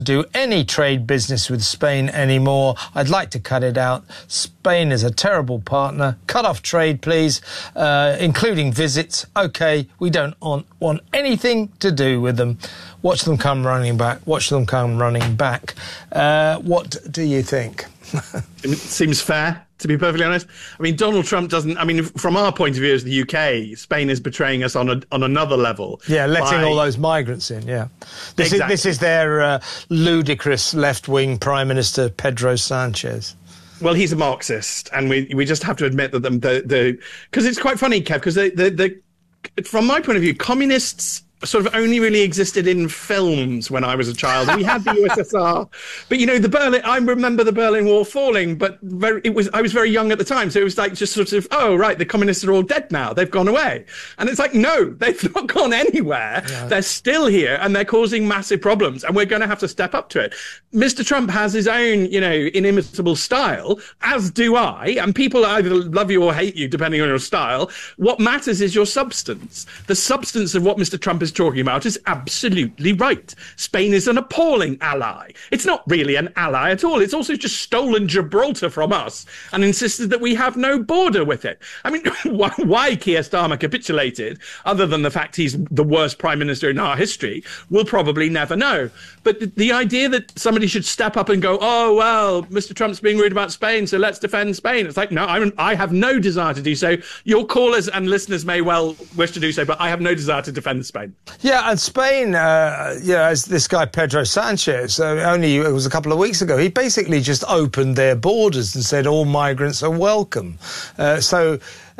do any trade business with Spain anymore. I'd like to cut it out. Spain is a terrible partner. Cut off trade, please, including visits. OK, we don't want anything to do with them. Watch them come running back. Watch them come running back. What do you think? It seems fair, to be perfectly honest. I mean, Donald Trump doesn't... I mean, from our point of view as the UK, Spain is betraying us on another level. Yeah, letting all those migrants in, yeah. This is their ludicrous left-wing Prime Minister, Pedro Sanchez. Well, he's a Marxist, and we just have to admit that because it's quite funny, Kev, because from my point of view, communists sort of only really existed in films when I was a child. We had the USSR, but you know, I remember the Berlin Wall falling, but I was very young at the time, so it was like just sort of, oh right, the communists are all dead now, they've gone away, and it's like, no, they've not gone anywhere. Yeah. They're still here, and they're causing massive problems, and we're going to have to step up to it. Mr. Trump has his own, you know, inimitable style, as do I, and people either love you or hate you depending on your style. What matters is your substance. The substance of what Mr. Trump is talking about is absolutely right. Spain is an appalling ally. It's not really an ally at all. It's also just stolen Gibraltar from us and insisted that we have no border with it. I mean, why Keir Starmer capitulated, other than the fact he's the worst prime minister in our history, we'll probably never know. But the idea that somebody should step up and go, oh, well, Mr. Trump's being rude about Spain, so let's defend Spain. It's like, no, I have no desire to do so. Your callers and listeners may well wish to do so, but I have no desire to defend Spain. Yeah, and Spain, as this guy Pedro Sanchez, it was a couple of weeks ago, he basically just opened their borders and said all migrants are welcome. So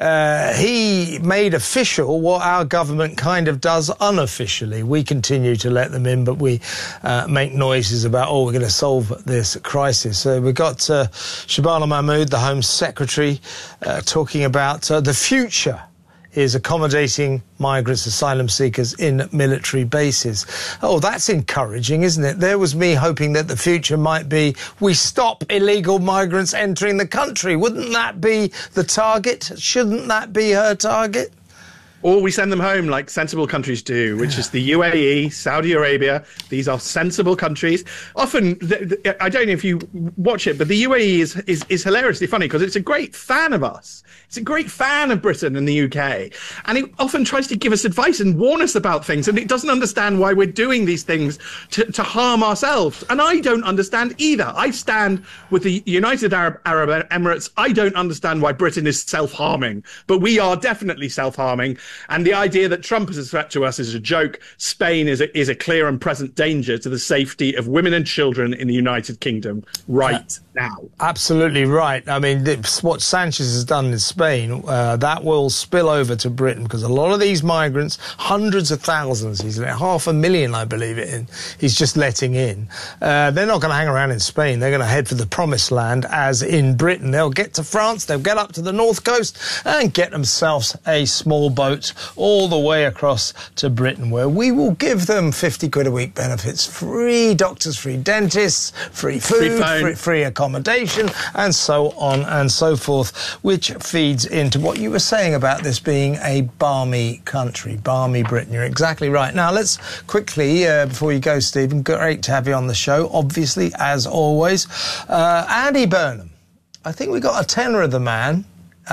he made official what our government kind of does unofficially. We continue to let them in, but we make noises about, we're going to solve this crisis. So we've got Shabana Mahmood, the Home Secretary, talking about the future is accommodating migrants, asylum seekers in military bases. Oh, that's encouraging, isn't it? There was me hoping that the future might be we stop illegal migrants entering the country. Wouldn't that be the target? Shouldn't that be her target? Or we send them home like sensible countries do, which is the UAE, Saudi Arabia. These are sensible countries. Often, I don't know if you watch it, but the UAE is hilariously funny because it's a great fan of us. It's a great fan of Britain and the UK. And it often tries to give us advice and warn us about things. And it doesn't understand why we're doing these things to harm ourselves. And I don't understand either. I stand with the United Arab Emirates. I don't understand why Britain is self-harming. But we are definitely self-harming. And the idea that Trump is a threat to us is a joke. Spain is a clear and present danger to the safety of women and children in the United Kingdom right now. Absolutely right. I mean, what Sanchez has done in Spain, that will spill over to Britain because a lot of these migrants, hundreds of thousands, he's 500,000, I believe it in, he's just letting in. They're not going to hang around in Spain. They're going to head for the promised land, as in Britain. They'll get to France, they'll get up to the north coast and get themselves a small boat all the way across to Britain, where we will give them 50 quid a week benefits, free doctors, free dentists, free food, free accommodation, and so on and so forth, which feeds into what you were saying about this being a balmy country, balmy Britain. You're exactly right. Now, let's quickly, before you go, Stephen, great to have you on the show, obviously, as always. Andy Burnham. I think we got a tenor of the man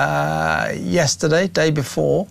yesterday, day before,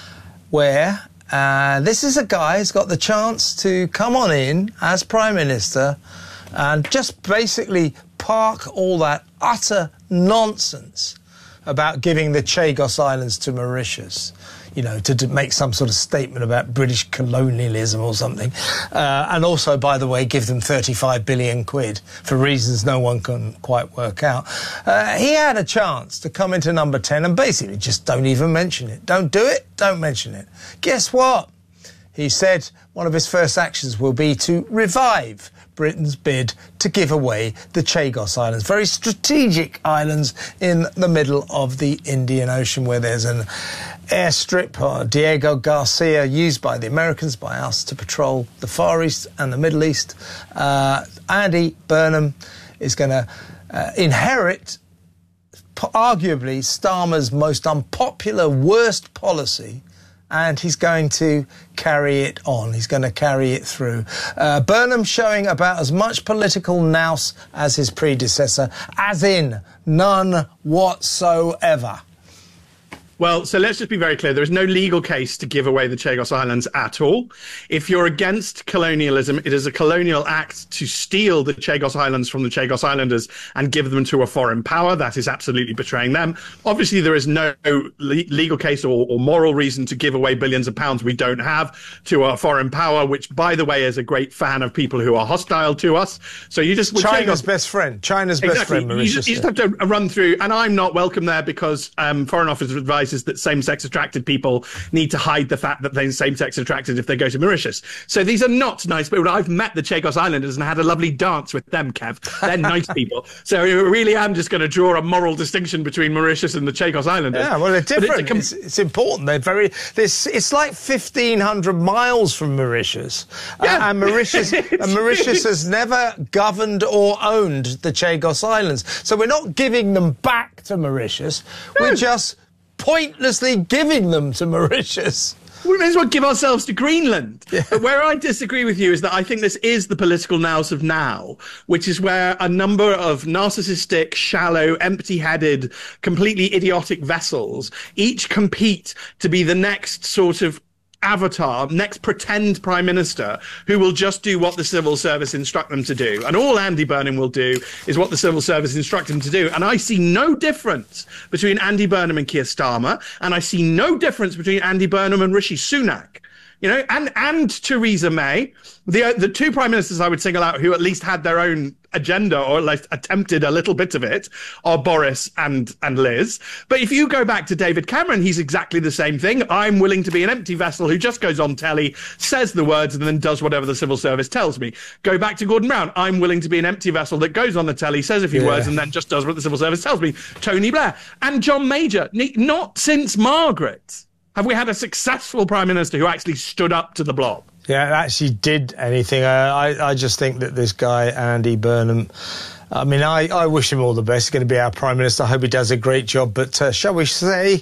where this is a guy who's got the chance to come on in as Prime Minister and just basically park all that utter nonsense about giving the Chagos Islands to Mauritius, you know, to make some sort of statement about British colonialism or something. And also, by the way, give them 35 billion quid for reasons no one can quite work out. He had a chance to come into number 10 and basically just don't even mention it. Don't do it, don't mention it. Guess what? He said one of his first actions will be to revive Britain's bid to give away the Chagos Islands, very strategic islands in the middle of the Indian Ocean, where there's an airstrip, Diego Garcia, used by the Americans, by us, to patrol the Far East and the Middle East. Andy Burnham is going to inherit, arguably, Starmer's most unpopular, worst policy, and he's going to carry it on. He's going to carry it through. Burnham showing about as much political nous as his predecessor, as in none whatsoever. Well, so let's just be very clear. There is no legal case to give away the Chagos Islands at all. If you're against colonialism, it is a colonial act to steal the Chagos Islands from the Chagos Islanders and give them to a foreign power. That is absolutely betraying them. Obviously, there is no legal case or moral reason to give away billions of pounds we don't have to a foreign power, which, by the way, is a great fan of people who are hostile to us. So you just... China's best friend. China's best friend, Mauritius. You just have to run through, and I'm not welcome there because Foreign Office advises that same-sex attracted people need to hide the fact that they're same-sex attracted if they go to Mauritius. So these are not nice people. I've met the Chagos Islanders and had a lovely dance with them, Kev. They're nice people. So I really am just going to draw a moral distinction between Mauritius and the Chagos Islanders. Yeah, well, they're different. It's important. They're very... It's like 1,500 miles from Mauritius. Yeah. And Mauritius has never governed or owned the Chagos Islands. So we're not giving them back to Mauritius. No. We're just pointlessly giving them to Mauritius. We may as well give ourselves to Greenland. Yeah. But where I disagree with you is that I think this is the political nous of now, which is where a number of narcissistic, shallow, empty-headed, completely idiotic vessels each compete to be the next sort of avatar, next pretend prime minister who will just do what the civil service instruct them to do. And all Andy Burnham will do is what the civil service instruct him to do. And I see no difference between Andy Burnham and Keir Starmer, and I see no difference between Andy Burnham and Rishi Sunak. You know, and Theresa May, the two prime ministers I would single out who at least had their own agenda or at least attempted a little bit of it are Boris and Liz. But if you go back to David Cameron, he's exactly the same thing. I'm willing to be an empty vessel who just goes on telly, says the words and then does whatever the civil service tells me. Go back to Gordon Brown. I'm willing to be an empty vessel that goes on the telly, says a few words and then just does what the civil service tells me. Tony Blair and John Major. Not since Margaret have we had a successful prime minister who actually stood up to the blob. Yeah, actually did anything. I just think that this guy, Andy Burnham, I mean, I wish him all the best. He's going to be our Prime Minister. I hope he does a great job. But shall we say,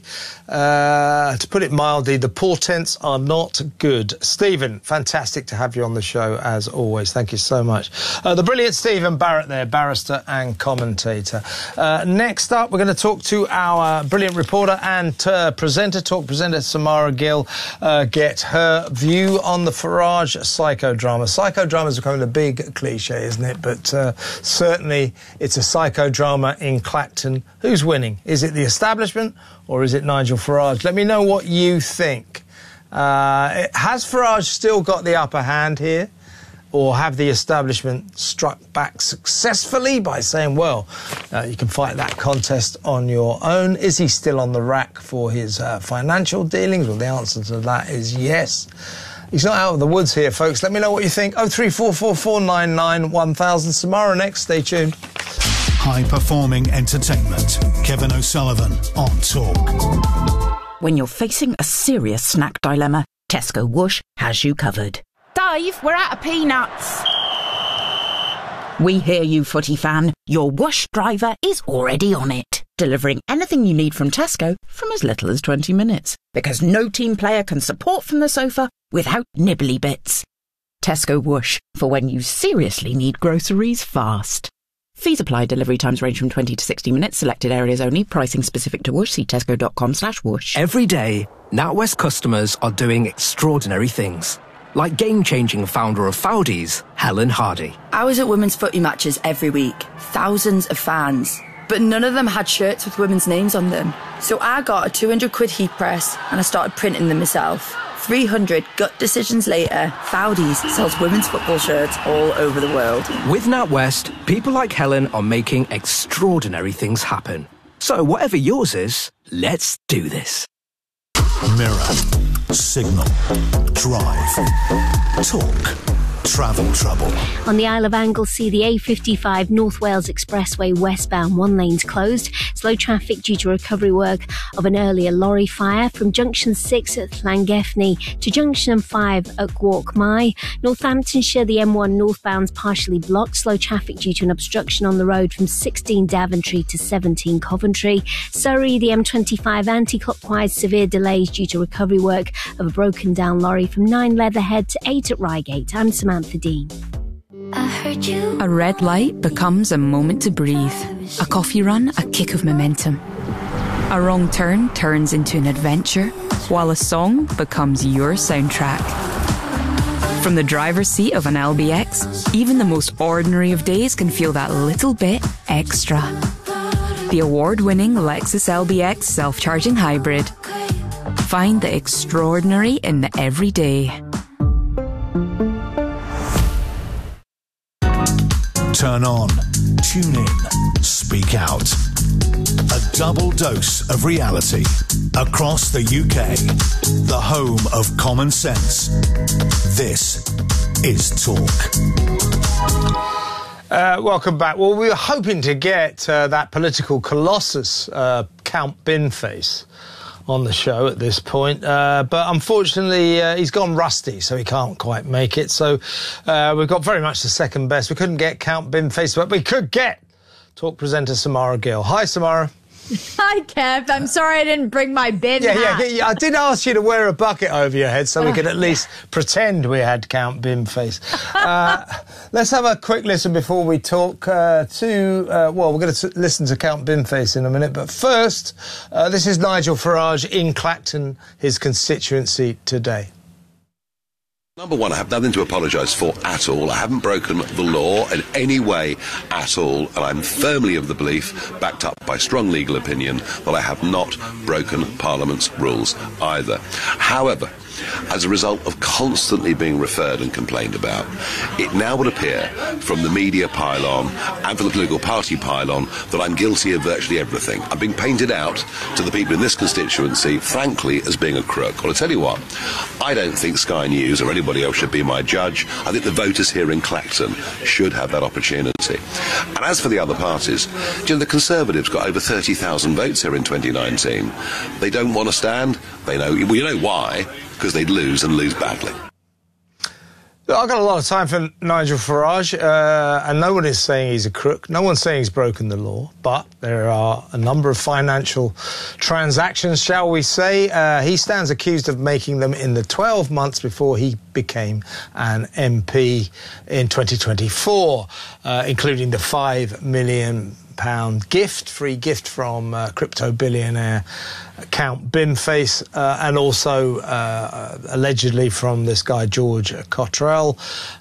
to put it mildly, the portents are not good. Stephen, fantastic to have you on the show, as always. Thank you so much. The brilliant Stephen Barrett there, barrister and commentator. Next up, we're going to talk to our brilliant reporter and presenter Samara Gill, get her view on the Farage psychodrama. Psychodrama is becoming a big cliche, isn't it? But certainly it's a psychodrama in Clacton. Who's winning? Is it the establishment or is it Nigel Farage? Let me know what you think. Has Farage still got the upper hand here? Or have the establishment struck back successfully by saying, well, you can fight that contest on your own? Is he still on the rack for his financial dealings? Well, the answer to that is yes. He's not out of the woods here, folks. Let me know what you think. 03444991000. Samara next. Stay tuned. High-performing entertainment. Kevin O'Sullivan on Talk. When you're facing a serious snack dilemma, Tesco Whoosh has you covered. Dave, we're out of peanuts. We hear you, footy fan. Your Whoosh driver is already on it, delivering anything you need from Tesco from as little as 20 minutes. Because no team player can support from the sofa without nibbly bits. Tesco Whoosh, for when you seriously need groceries fast. Fees apply. Delivery times range from 20 to 60 minutes. Selected areas only. Pricing specific to Whoosh. See tesco.com/whoosh. Every day, NatWest customers are doing extraordinary things. Like game-changing founder of Foudies, Helen Hardy. I was at women's footy matches every week. Thousands of fans. But none of them had shirts with women's names on them. So I got a 200 quid heat press and I started printing them myself. 300 gut decisions later, Foudies sells women's football shirts all over the world. With NatWest, people like Helen are making extraordinary things happen. So whatever yours is, let's do this. Mirror, Signal, Drive, Talk. travel trouble. On the Isle of Anglesey, the A55 North Wales Expressway westbound, one lane's closed. Slow traffic due to recovery work of an earlier lorry fire from junction 6 at Llangefni to junction 5 at Gwarkmai. Northamptonshire, the M1 northbound's partially blocked. Slow traffic due to an obstruction on the road from 16 Daventry to 17 Coventry. Surrey, the M25 anti-clockwise, severe delays due to recovery work of a broken down lorry from 9 Leatherhead to 8 at Reigate. I'm Samantha Dean. A red light becomes a moment to breathe. A coffee run, a kick of momentum. A wrong turn turns into an adventure, while a song becomes your soundtrack. From the driver's seat of an LBX, even the most ordinary of days can feel that little bit extra. The award-winning Lexus LBX self-charging hybrid. Find the extraordinary in the everyday. Turn on, tune in, speak out. A double dose of reality across the UK. The home of common sense. This is Talk. Welcome back. Well, we were hoping to get that political colossus, Count Binface, on the show at this point, but unfortunately he's gone rusty, so he can't quite make it. So we've got very much the second best. We couldn't get Count Binface, but we could get Talk presenter Samara Gill. Hi, Samara. Hi, Kev. I'm sorry I didn't bring my bin hat. Yeah. I did ask you to wear a bucket over your head so we could at least pretend we had Count Binface. Let's have a quick listen before we talk we're going to listen to Count Binface in a minute. But first, this is Nigel Farage in Clacton, his constituency today. Number one, I have nothing to apologise for at all. I haven't broken the law in any way at all, and I'm firmly of the belief, backed up by strong legal opinion, that I have not broken Parliament's rules either. However, as a result of constantly being referred and complained about, it now would appear from the media pylon and from the political party pylon that I'm guilty of virtually everything. I'm being painted out to the people in this constituency, frankly, as being a crook. Well, I'll tell you what, I don't think Sky News or anybody else should be my judge. I think the voters here in Clacton should have that opportunity. And as for the other parties, the Conservatives got over 30,000 votes here in 2019. They don't want to stand. They know, well, you know why? Because they'd lose and lose badly. I've got a lot of time for Nigel Farage, and no one is saying he's a crook. No one's saying he's broken the law, but there are a number of financial transactions, shall we say. He stands accused of making them in the 12 months before he became an MP in 2024, including the £5 million free gift from crypto billionaire Count Binface, and also allegedly from this guy George Cottrell,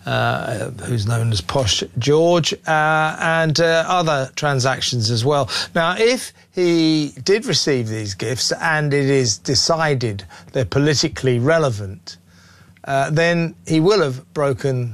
who's known as Posh George, and other transactions as well. Now, if he did receive these gifts and it is decided they're politically relevant, then he will have broken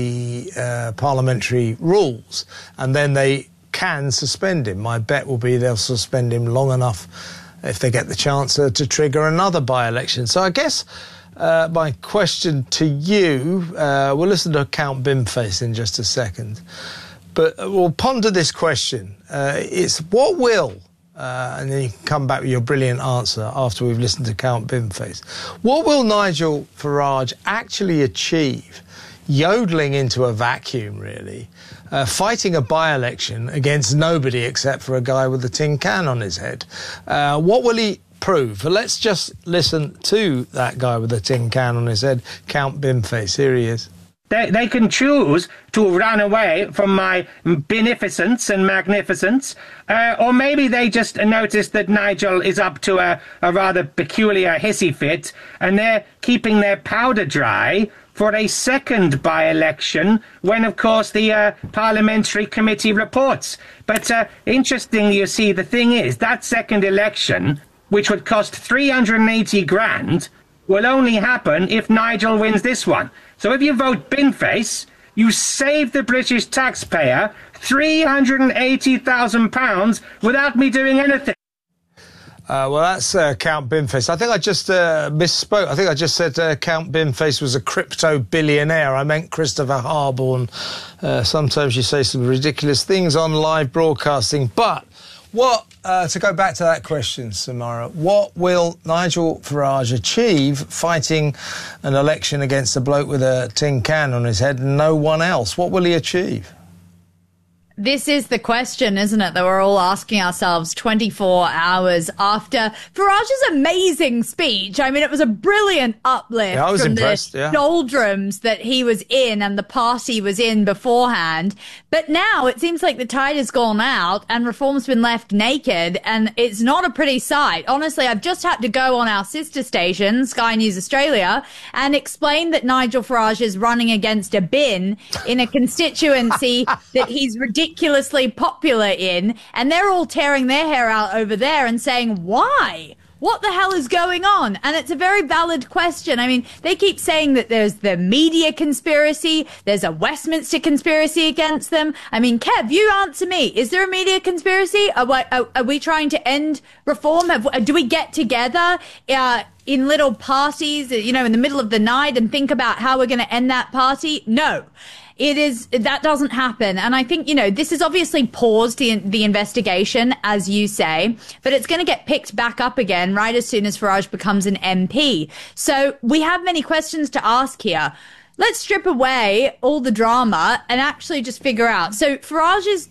the parliamentary rules, and then they can suspend him. My bet will be they'll suspend him long enough, if they get the chance, to trigger another by-election. So I guess my question to you, we'll listen to Count Binface in just a second, but we'll ponder this question. It's what will, and then you can come back with your brilliant answer after we've listened to Count Binface. What will Nigel Farage actually achieve, yodeling into a vacuum, really, fighting a by-election against nobody except for a guy with a tin can on his head? What will he prove? Well, let's just listen to that guy with a tin can on his head, Count Binface. Here he is. They can choose to run away from my beneficence and magnificence, or maybe they just noticed that Nigel is up to a rather peculiar hissy fit, and they're keeping their powder dry for a second by-election when, of course, the parliamentary committee reports. But interestingly, you see, the thing is, that second election, which would cost 380 grand, will only happen if Nigel wins this one. So if you vote Binface, you save the British taxpayer £380,000 without me doing anything. Well, that's Count Binface. I think I just misspoke. I think I just said Count Binface was a crypto billionaire. I meant Christopher Harborne. Sometimes you say some ridiculous things on live broadcasting. But what, to go back to that question, Samara, what will Nigel Farage achieve fighting an election against a bloke with a tin can on his head and no one else? What will he achieve? This is the question, isn't it, that we're all asking ourselves 24 hours after Farage's amazing speech. I mean, it was a brilliant uplift from the doldrums that he was in and the party was in beforehand. But now it seems like the tide has gone out and Reform's been left naked, and it's not a pretty sight. Honestly, I've just had to go on our sister station, Sky News Australia, and explain that Nigel Farage is running against a bin in a constituency that he's ridiculously popular in, and they're all tearing their hair out over there and saying, why? What the hell is going on? And it's a very valid question. I mean, they keep saying that there's the media conspiracy, there's a Westminster conspiracy against them. I mean, Kev, you answer me. Is there a media conspiracy? Are we trying to end Reform? Do we get together in little parties, in the middle of the night and think about how we're going to end that party? No. That doesn't happen. And I think, this has obviously paused the investigation, as you say, but it's going to get picked back up again right as soon as Farage becomes an MP. So we have many questions to ask here. Let's strip away all the drama and actually just figure out. So Farage is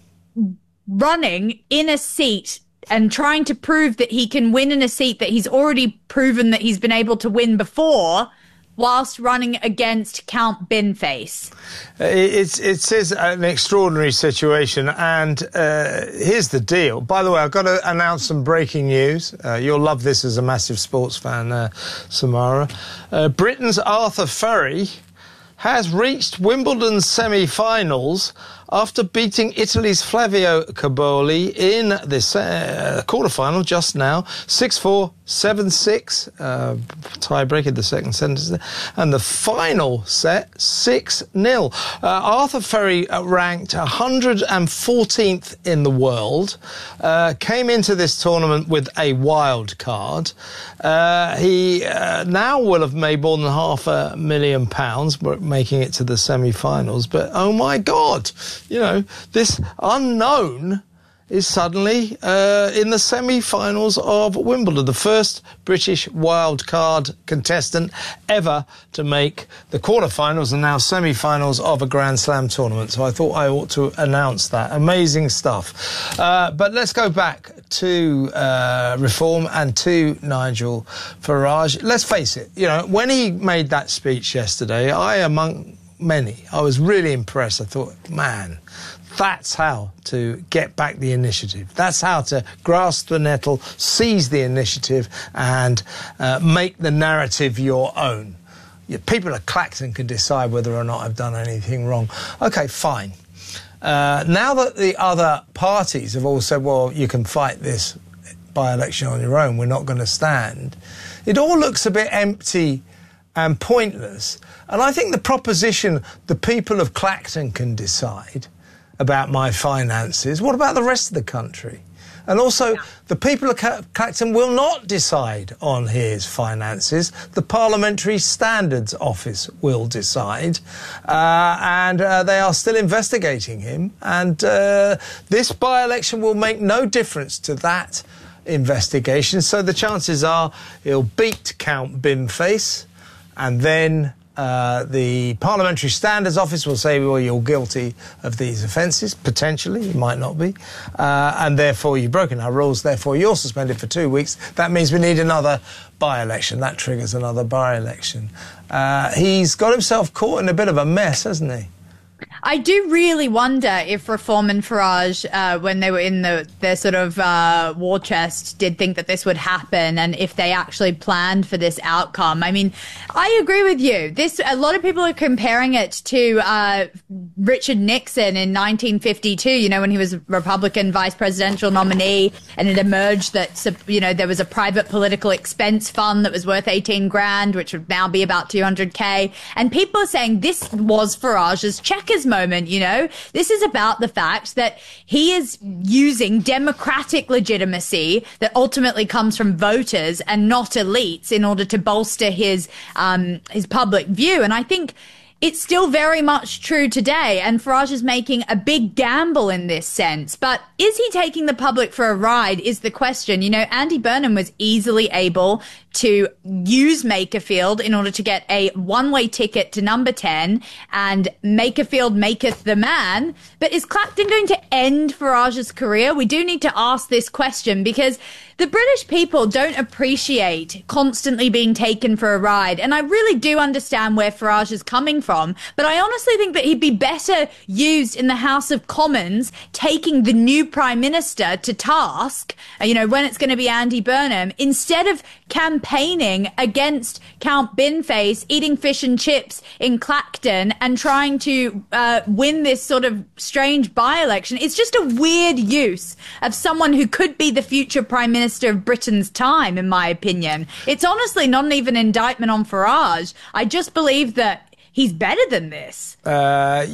running in a seat and trying to prove that he can win in a seat that he's already proven that he's been able to win before, whilst running against Count Binface. It is an extraordinary situation, and here's the deal. By the way, I've got to announce some breaking news. You'll love this as a massive sports fan, Samara. Britain's Arthur Furry has reached Wimbledon's semi-finals after beating Italy's Flavio Cobolli in this quarter-final just now, 6-4, 7-6, tie-break in the second sentence, and the final set, 6-0. Arthur Furry ranked 114th in the world, came into this tournament with a wild card. He now will have made more than £500,000, making it to the semi-finals, but oh my God! This unknown is suddenly in the semi-finals of Wimbledon, the first British wildcard contestant ever to make the quarterfinals and now semi-finals of a Grand Slam tournament. So I thought I ought to announce that. Amazing stuff. But let's go back to Reform and to Nigel Farage. Let's face it, when he made that speech yesterday, among many, I was really impressed. I thought, man, that's how to get back the initiative. That's how to grasp the nettle, seize the initiative, and make the narrative your own. People at Clacton can decide whether or not I've done anything wrong. OK, fine. Now that the other parties have all said, well, you can fight this by-election on your own, we're not going to stand, it all looks a bit empty and pointless. And I think the proposition the people of Clacton can decide about my finances, what about the rest of the country? And also, the people of Clacton will not decide on his finances. The Parliamentary Standards Office will decide. And they are still investigating him. And this by-election will make no difference to that investigation. So the chances are he'll beat Count Binface, and then the Parliamentary Standards Office will say, well, you're guilty of these offences. Potentially, you might not be. And therefore, you've broken our rules. Therefore, you're suspended for 2 weeks. That means we need another by-election. That triggers another by-election. He's got himself caught in a bit of a mess, hasn't he? I do really wonder if Reform and Farage, when they were in their sort of war chest, did think that this would happen, and if they actually planned for this outcome. I mean, I agree with you. A lot of people are comparing it to Richard Nixon in 1952, when he was Republican vice presidential nominee, and it emerged that, there was a private political expense fund that was worth 18 grand, which would now be about 200K. And people are saying this was Farage's checkers moment, you know? This is about the fact that he is using democratic legitimacy that ultimately comes from voters and not elites in order to bolster his public view. And I think it's still very much true today, and Farage is making a big gamble in this sense. But is he taking the public for a ride is the question. You know, Andy Burnham was easily able to use Makerfield in order to get a one-way ticket to number 10, and Makerfield maketh the man. But is Clacton going to end Farage's career? We do need to ask this question, because the British people don't appreciate constantly being taken for a ride. And I really do understand where Farage is coming from, but I honestly think that he'd be better used in the House of Commons, taking the new Prime Minister to task, you know, when it's going to be Andy Burnham, instead of campaigning against Count Binface, eating fish and chips in Clacton and trying to win this sort of strange by-election. It's just a weird use of someone who could be the future Prime Minister of Britain's time, in my opinion. It's honestly not even an indictment on Farage. I just believe that he's better than this. I've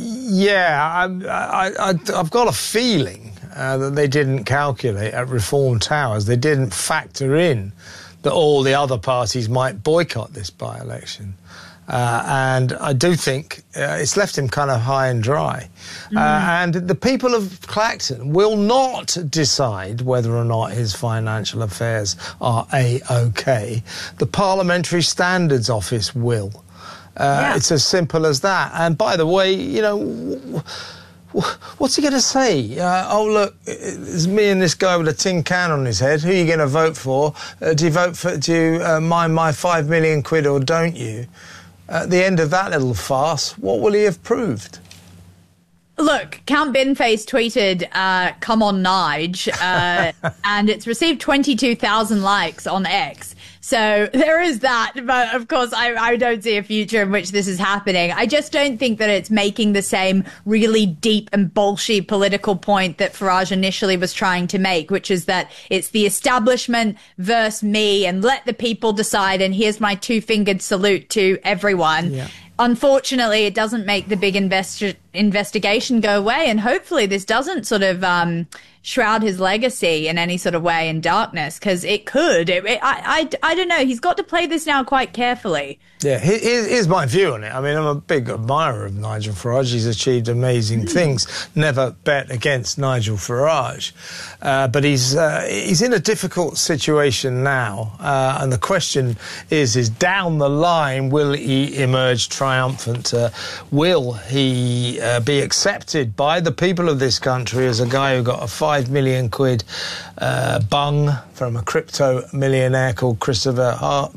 got a feeling that they didn't calculate at Reform Towers. They didn't factor in that all the other parties might boycott this by-election. And I do think it's left him kind of high and dry. And the people of Clacton will not decide whether or not his financial affairs are A-OK. The Parliamentary Standards Office will. It's as simple as that. And by the way, you know, what's he going to say? Oh, look, it's me and this guy with a tin can on his head. Who are you going to vote for? Do you mind my 5 million quid or don't you? At the end of that little farce, what will he have proved? Look, Count Binface tweeted, come on, Nige, and it's received 22,000 likes on X. So there is that, but of course I don't see a future in which this is happening. I just don't think that it's making the same really deep and bolshy political point that Farage initially was trying to make, which is that it's the establishment versus me, and let the people decide, and here's my two-fingered salute to everyone. Yeah. Unfortunately, it doesn't make the big investigation go away, and hopefully this doesn't sort of shroud his legacy in any sort of way in darkness, because it could. I don't know. He's got to play this now quite carefully. Yeah, here's my view on it. I mean, I'm a big admirer of Nigel Farage. He's achieved amazing things. Never bet against Nigel Farage. But he's in a difficult situation now. And the question is down the line, will he emerge triumphant? Will he be accepted by the people of this country as a guy who got a 5 million quid bung from a crypto billionaire called Christopher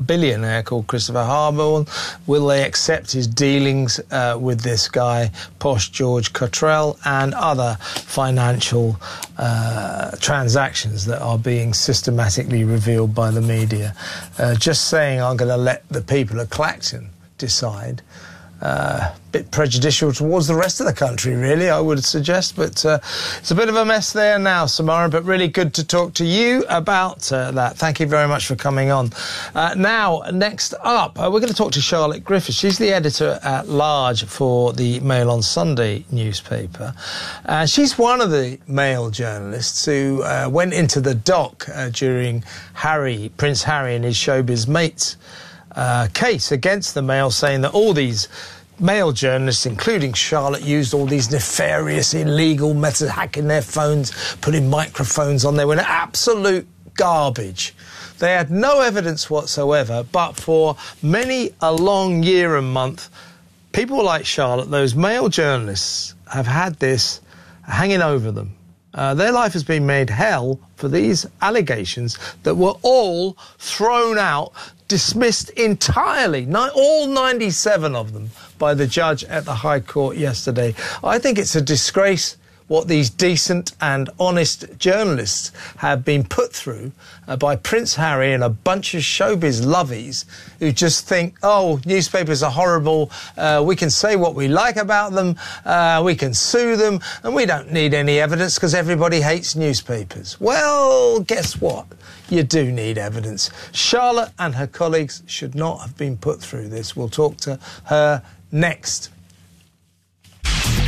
Harborn? Will they accept his dealings with this guy, Posh George Cottrell, and other financial transactions that are being systematically revealed by the media? Just saying I'm going to let the people of Clacton decide. Bit prejudicial towards the rest of the country, really, I would suggest. But it's a bit of a mess there now, Samara, but really good to talk to you about that. Thank you very much for coming on. Now, next up, we're going to talk to Charlotte Griffiths. She's the editor-at-large for the Mail on Sunday newspaper. She's one of the Mail journalists who went into the dock during Prince Harry and his showbiz mates case against the Mail, saying that all these Mail journalists, including Charlotte, used all these nefarious, illegal methods, hacking their phones, putting microphones on there, were absolute garbage. They had no evidence whatsoever, but for many a long year and month, people like Charlotte, those Mail journalists, have had this hanging over them. Their life has been made hell for these allegations that were all thrown out, dismissed entirely, all 97 of them, by the judge at the High Court yesterday. I think it's a disgrace what these decent and honest journalists have been put through by Prince Harry and a bunch of showbiz lovies who just think, oh, newspapers are horrible, we can say what we like about them, we can sue them, and we don't need any evidence because everybody hates newspapers. Well, guess what? You do need evidence. Charlotte and her colleagues should not have been put through this. We'll talk to her next.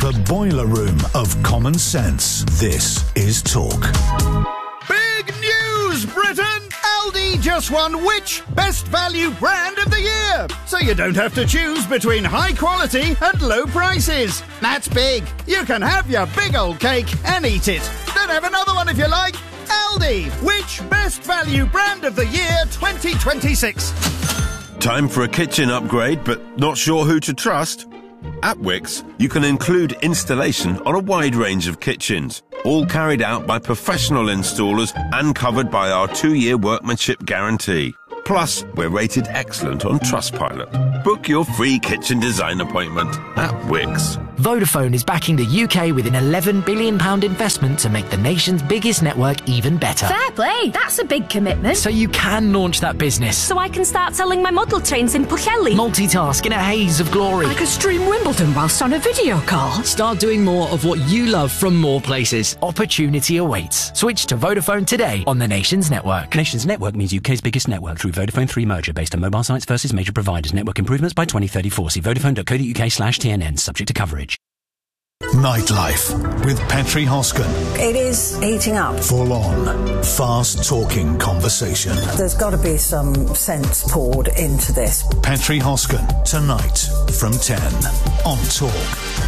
The boiler room of common sense. This is Talk. Big news, Britain! Aldi just won which Best Value Brand of the Year? So you don't have to choose between high quality and low prices. That's big. You can have your big old cake and eat it. Then have another one if you like. Aldi, which Best Value Brand of the Year 2026? Time for a kitchen upgrade, but not sure who to trust? At Wickes, you can include installation on a wide range of kitchens, all carried out by professional installers and covered by our 2-year workmanship guarantee. Plus, we're rated excellent on Trustpilot. Book your free kitchen design appointment at Wickes. Vodafone is backing the UK with an £11 billion investment to make the nation's biggest network even better. Fair play, that's a big commitment. So you can launch that business. So I can start selling my model trains in Pwllheli. Multitask in a haze of glory. I could stream Wimbledon whilst on a video call. Start doing more of what you love from more places. Opportunity awaits. Switch to Vodafone today on the nation's network. Nation's network means UK's biggest network through Vodafone 3 merger based on mobile sites versus major providers. Network improvements by 2034. See vodafone.co.uk/TNN. Subject to coverage. Nightlife with Petri Hoskin. It is heating up. Full on, fast talking conversation. There's got to be some sense poured into this. Petri Hoskin, tonight from 10 on Talk.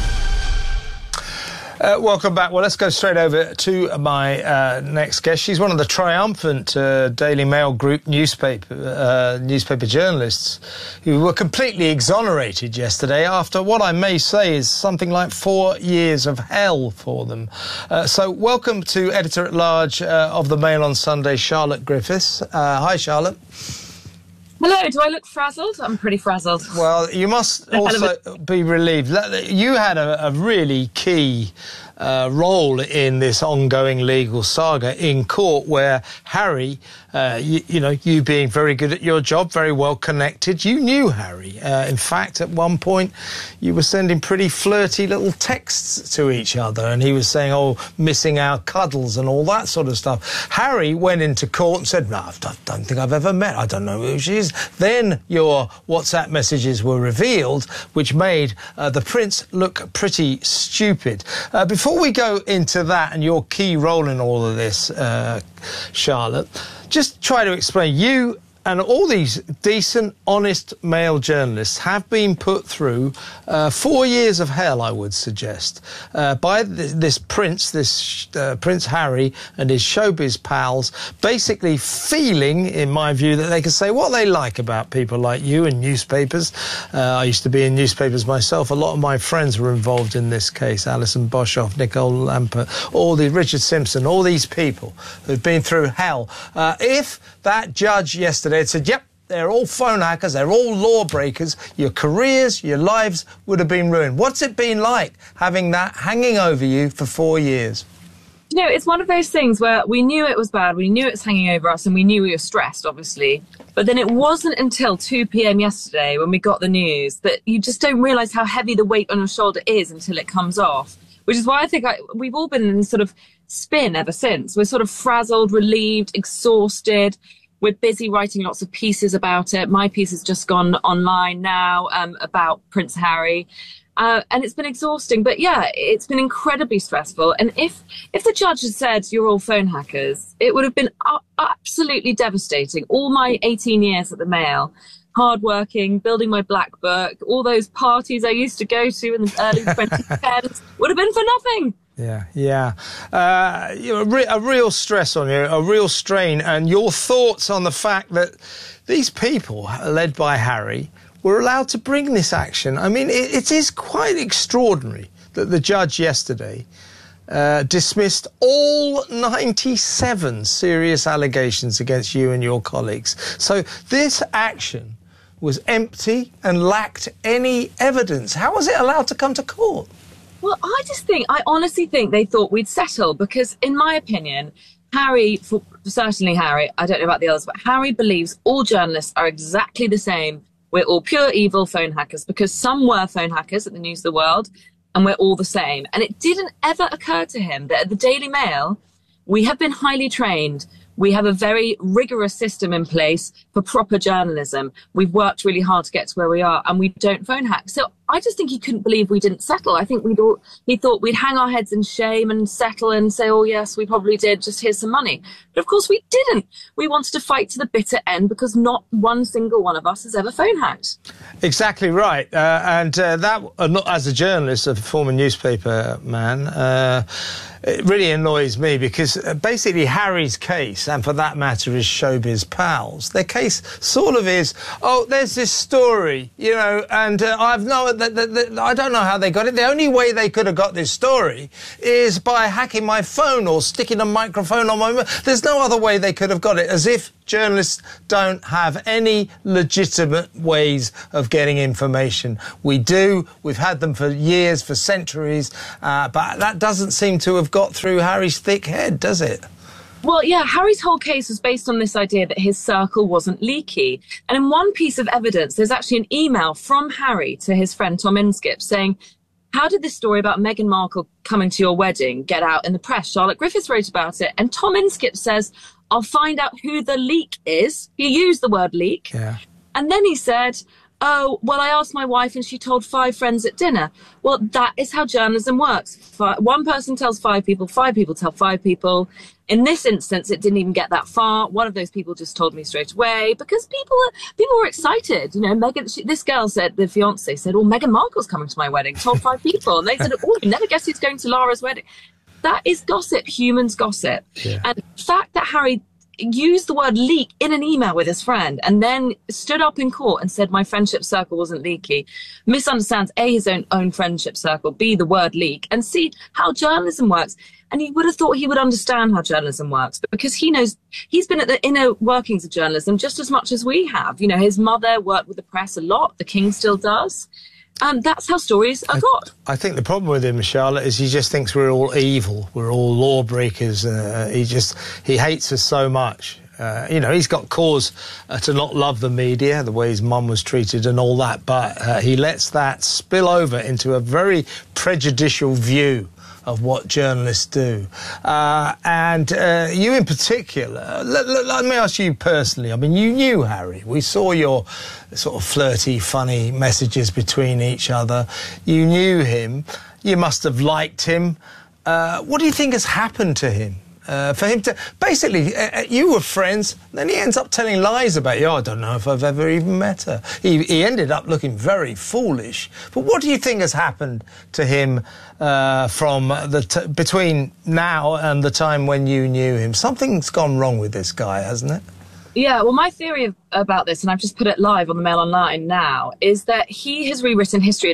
Welcome back. Well, let's go straight over to my next guest. She's one of the triumphant Daily Mail Group newspaper journalists who were completely exonerated yesterday after what I may say is something like 4 years of hell for them. So welcome to Editor-at-Large of the Mail on Sunday, Charlotte Griffiths. Hi, Charlotte. Hello, do I look frazzled? I'm pretty frazzled. Well, you must also be relieved. You had a really key role in this ongoing legal saga in court where Harry, you being very good at your job, very well connected, you knew Harry. In fact, at one point, you were sending pretty flirty little texts to each other, and he was saying, missing our cuddles and all that sort of stuff. Harry went into court and said, no, I don't think I've ever met. I don't know who she is. Then your WhatsApp messages were revealed, which made the Prince look pretty stupid. Before we go into that and your key role in all of this, Charlotte, just try to explain. You and all these decent, honest male journalists have been put through 4 years of hell, I would suggest, by this Prince, Prince Harry and his showbiz pals, basically feeling, in my view, that they can say what they like about people like you and newspapers. I used to be in newspapers myself. A lot of my friends were involved in this case. Alison Boshoff, Nicole Lampert, Richard Simpson, all these people who've been through hell. If that judge yesterday had said, yep, they're all phone hackers, they're all lawbreakers, your careers, your lives would have been ruined. What's it been like having that hanging over you for 4 years? It's one of those things where we knew it was bad, we knew it was hanging over us, and we knew we were stressed, obviously. But then it wasn't until 2 p.m. yesterday when we got the news that you just don't realise how heavy the weight on your shoulder is until it comes off, which is why I think we've all been in this sort of spin ever since. We're sort of frazzled, relieved, exhausted. We're busy writing lots of pieces about it. My piece has just gone online now about Prince Harry. And it's been exhausting. But yeah, it's been incredibly stressful. And if the judge had said you're all phone hackers, it would have been absolutely devastating. All my 18 years at the Mail, hardworking, building my black book, all those parties I used to go to in the early 2010s would have been for nothing. Yeah. A real stress on you, a real strain. And your thoughts on the fact that these people, led by Harry, were allowed to bring this action. I mean, it is quite extraordinary that the judge yesterday dismissed all 97 serious allegations against you and your colleagues. So this action was empty and lacked any evidence. How was it allowed to come to court? Well, I honestly think they thought we'd settle because, in my opinion, Harry, certainly Harry, I don't know about the others, but Harry believes all journalists are exactly the same. We're all pure evil phone hackers because some were phone hackers at the News of the World and we're all the same. And it didn't ever occur to him that at the Daily Mail, we have been highly trained. We have a very rigorous system in place for proper journalism. We've worked really hard to get to where we are and we don't phone hack. So I just think he couldn't believe we didn't settle. I think he thought we'd hang our heads in shame and settle and say, oh, yes, we probably did. Just here's some money. But of course we didn't. We wanted to fight to the bitter end because not one single one of us has ever phone hacked. Exactly right. That, as a journalist, a former newspaper man, it really annoys me because basically Harry's case, and for that matter his showbiz pals, their case sort of is, oh, there's this story, and I don't know how they got it. The only way they could have got this story is by hacking my phone or sticking a microphone on my... There's no other way they could have got it, as if journalists don't have any legitimate ways of getting information. We do. We've had them for years, for centuries, but that doesn't seem to have got through Harry's thick head, does it? Well, yeah, Harry's whole case was based on this idea that his circle wasn't leaky. And in one piece of evidence, there's actually an email from Harry to his friend Tom Inskip saying, how did this story about Meghan Markle coming to your wedding get out in the press? Charlotte Griffiths wrote about it. And Tom Inskip says, I'll find out who the leak is. He used the word leak. Yeah. And then he said, oh, well, I asked my wife and she told 5 friends at dinner. Well, that is how journalism works. One person tells 5 people tell 5 people. In this instance, it didn't even get that far. One of those people just told me straight away because people were excited. This girl said, the fiance said, oh, Meghan Markle's coming to my wedding, told 5 people. And they said, oh, you never guess who's going to Lara's wedding. That is gossip. Humans gossip. Yeah. And the fact that Harry used the word leak in an email with his friend and then stood up in court and said my friendship circle wasn't leaky, misunderstands A, his own friendship circle, B, the word leak, and C, how journalism works. And you would have thought he would understand how journalism works, but because he knows, he's been at the inner workings of journalism just as much as we have. His mother worked with the press a lot. The King still does. That's how stories are got. I think the problem with him, Charlotte, is he just thinks we're all evil. We're all lawbreakers. He hates us so much. He's got cause to not love the media, the way his mum was treated and all that, but he lets that spill over into a very prejudicial view of what journalists do. You in particular, let me ask you personally, I mean, you knew Harry. We saw your sort of flirty, funny messages between each other. You knew him. You must have liked him. What do you think has happened to him? For him to... Basically, you were friends, then he ends up telling lies about you. I don't know if I've ever even met her. He ended up looking very foolish. But what do you think has happened to him from between now and the time when you knew him? Something's gone wrong with this guy, hasn't it? Yeah, well, my theory about this, and I've just put it live on the Mail Online now, is that he has rewritten history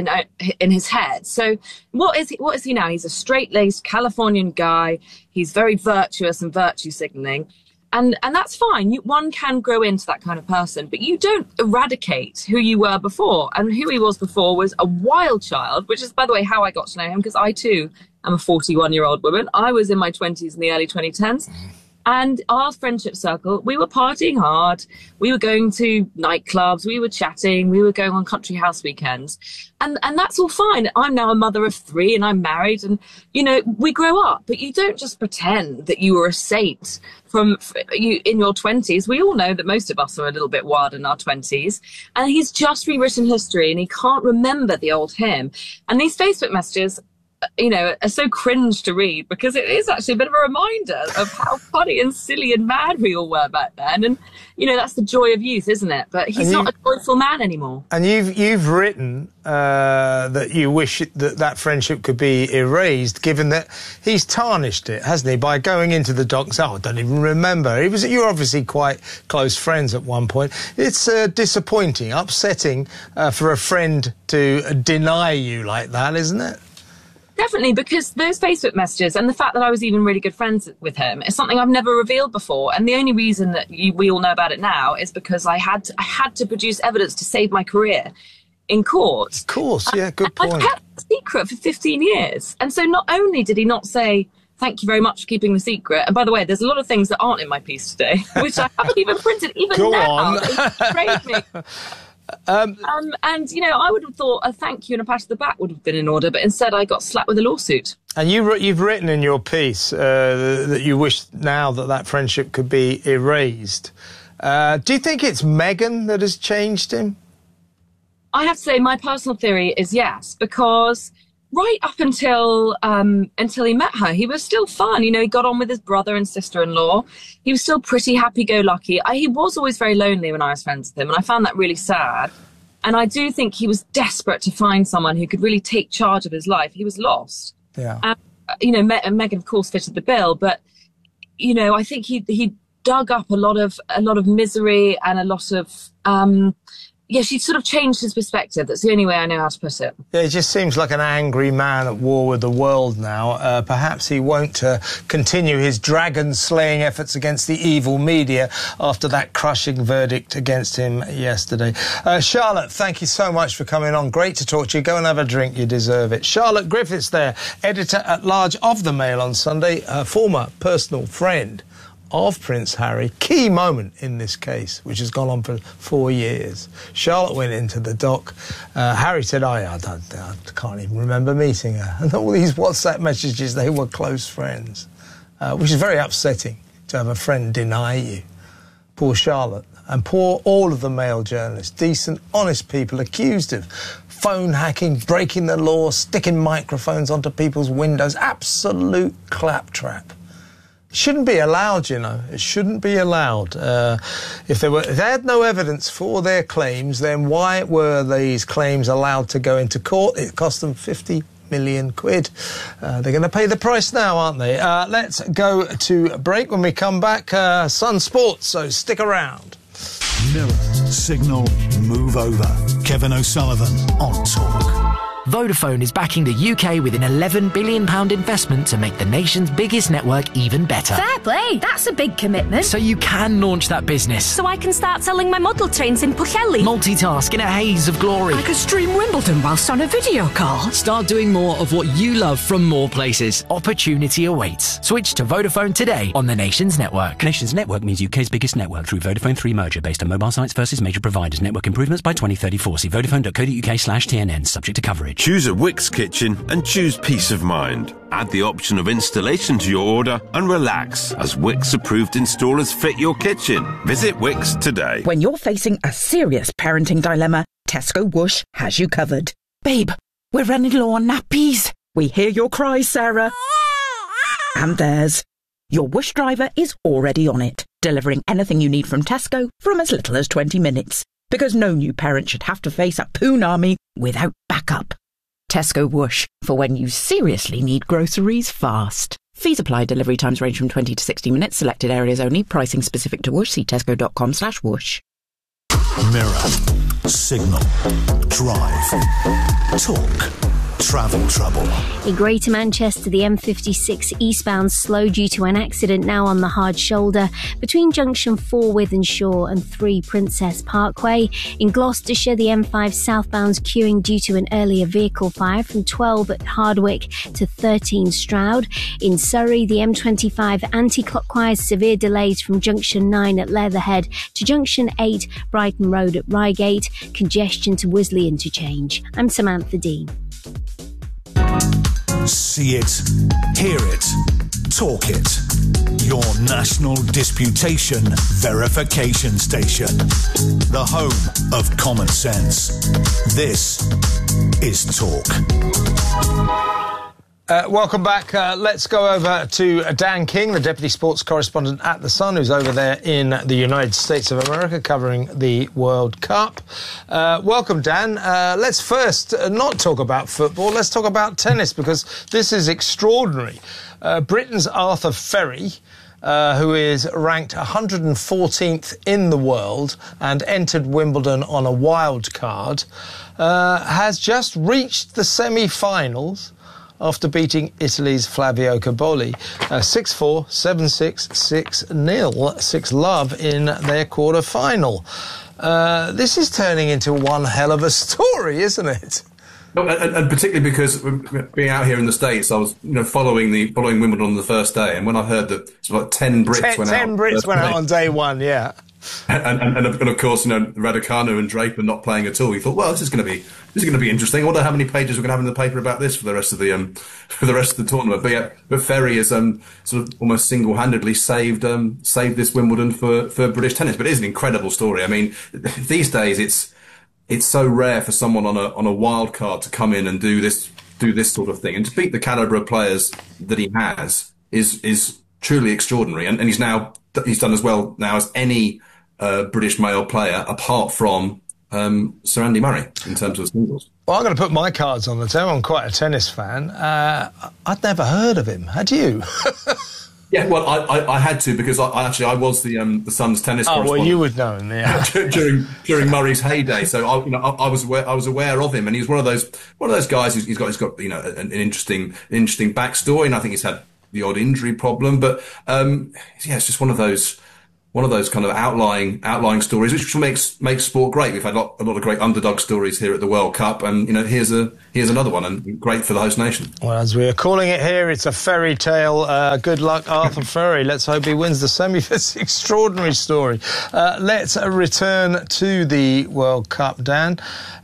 in his head. So what is he now? He's a straight-laced Californian guy. He's very virtuous and virtue signaling. And that's fine. One can grow into that kind of person, but you don't eradicate who you were before. And who he was before was a wild child, which is, by the way, how I got to know him, because I, too, am a 41-year-old woman. I was in my 20s in the early 2010s. And our friendship circle, we were partying hard. We were going to nightclubs. We were chatting. We were going on country house weekends. And that's all fine. I'm now a mother of 3 and I'm married. And, we grow up. But you don't just pretend that you were a saint in your 20s. We all know that most of us are a little bit wild in our 20s. And he's just rewritten history and he can't remember the old him. And these Facebook messages, are so cringe to read because it is actually a bit of a reminder of how funny and silly and mad we all were back then. And, that's the joy of youth, isn't it? But he's not a joyful man anymore. And you've written that you wish that friendship could be erased, given that he's tarnished it, hasn't he, by going into the docs. Oh, I don't even remember. You were obviously quite close friends at one point. It's disappointing, upsetting for a friend to deny you like that, isn't it? Definitely, because those Facebook messages and the fact that I was even really good friends with him is something I've never revealed before. And the only reason that we all know about it now is because I had to produce evidence to save my career in court. Of course, yeah, good point. I've kept the secret for 15 years. And so not only did he not say, thank you very much for keeping the secret. And by the way, there's a lot of things that aren't in my piece today, which I haven't even printed, even Go now. On. It betrayed me. And, I would have thought a thank you and a pat on the back would have been in order, but instead I got slapped with a lawsuit. And you've written in your piece that you wish now that friendship could be erased. Do you think it's Meghan that has changed him? I have to say my personal theory is yes, because right up until he met her, he was still fun. You know, he got on with his brother and sister-in-law. He was still pretty happy-go-lucky. He was always very lonely when I was friends with him, and I found that really sad. And I do think he was desperate to find someone who could really take charge of his life. He was lost. Yeah. You know, Meghan, of course, fitted the bill, but you know, I think he dug up a lot of misery and a lot of she sort of changed his perspective. That's the only way I know how to put it. Yeah, it just seems like an angry man at war with the world now. Perhaps he won't continue his dragon-slaying efforts against the evil media after that crushing verdict against him yesterday. Charlotte, thank you so much for coming on. Great to talk to you. Go and have a drink. You deserve it. Charlotte Griffiths there, editor-at-large of The Mail on Sunday, former personal friend of Prince Harry. Key moment in this case, which has gone on for 4 years. Charlotte went into the dock. Harry said, I can't even remember meeting her. And all these WhatsApp messages, they were close friends, which is very upsetting to have a friend deny you. Poor Charlotte, and poor all of the Mail journalists, decent, honest people accused of phone hacking, breaking the law, sticking microphones onto people's windows. Absolute claptrap. Shouldn't be allowed, you know. It shouldn't be allowed. If they had no evidence for their claims, then why were these claims allowed to go into court? It cost them 50 million quid. They're going to pay the price now, aren't they? Let's go to break. When we come back, Sun Sports, so stick around. Mirror, Signal, Move Over. Kevin O'Sullivan on Talk. Vodafone is backing the UK with an £11 billion investment to make the nation's biggest network even better. Fair play, that's a big commitment. So you can launch that business. So I can start selling my model trains in Pwllheli. Multitask in a haze of glory. I could stream Wimbledon whilst on a video call. Start doing more of what you love from more places. Opportunity awaits. Switch to Vodafone today on the Nations Network. Nations Network means UK's biggest network through Vodafone 3 merger based on mobile sites versus major providers. Network improvements by 2034. See vodafone.co.uk/TNN, subject to coverage. Choose a Wix kitchen and choose peace of mind. Add the option of installation to your order and relax as Wix approved installers fit your kitchen. Visit Wix today. When you're facing a serious parenting dilemma, Tesco Whoosh has you covered. Babe, we're running low on nappies. We hear your cries, Sarah. And theirs. Your Whoosh driver is already on it, delivering anything you need from Tesco from as little as 20 minutes. Because no new parent should have to face a poon army without backup. Tesco Whoosh, for when you seriously need groceries fast. Fees apply. Delivery times range from 20 to 60 minutes. Selected areas only. Pricing specific to Whoosh. See tesco.com/whoosh. Mirror, Signal, Drive, Talk. Travel trouble. In Greater Manchester, the M56 eastbound slow due to an accident now on the hard shoulder between junction 4 Wythenshawe and 3 Princess Parkway. In Gloucestershire, the M5 southbound's queuing due to an earlier vehicle fire from 12 at Hardwick to 13 Stroud. In Surrey, the M25 anti-clockwise severe delays from junction 9 at Leatherhead to junction 8 Brighton Road at Reigate. Congestion to Wisley interchange. I'm Samantha Dean. See it, hear it, talk it. Your national disputation verification station. The home of common sense. This is Talk. Welcome back. Let's go over to Dan King, the Deputy Sports Correspondent at The Sun, who's over there in the United States of America covering the World Cup. Welcome, Dan. Let's first not talk about football. Let's talk about tennis, because this is extraordinary. Britain's Arthur Ferry, who is ranked 114th in the world and entered Wimbledon on a wild card, has just reached the semi-finals after beating Italy's Flavio Cobolli 6-4, 7-6, 6-0, 6-love in their quarter-final. This is turning into one hell of a story, isn't it? And particularly because being out here in the States, I was following Wimbledon on the first day, and when I heard that sort of like 10 Brits went out. 10 Brits went out on day one, yeah. And of course, Raducanu and Draper not playing at all. We thought, well, this is going to be interesting. I wonder how many pages we're going to have in the paper about this for the rest of the tournament. But Ferry has sort of almost single-handedly saved this Wimbledon for British tennis. But it is an incredible story. I mean, these days it's so rare for someone on a wild card to come in and do this sort of thing, and to beat the calibre of players that he has is truly extraordinary. And he's done as well now as any British male player apart from Sir Andy Murray in terms of singles. Well, I'm going to put my cards on the table. I'm quite a tennis fan. I'd never heard of him. Had you? Yeah, well, I had to, because I was the Sun's tennis correspondent. Well, you would know him, yeah. during Murray's heyday. So I was aware of him, and he's one of those guys who's got an interesting backstory, and I think he's had the odd injury problem, but it's just one of those kind of outlying stories, which makes sport great. We've had a lot of great underdog stories here at the World Cup, and here's another one, and great for the host nation. Well, as we're calling it here, it's a fairy tale. Good luck, Arthur Furry. Let's hope he wins the semi. It's an extraordinary story. Let's return to the World Cup, Dan.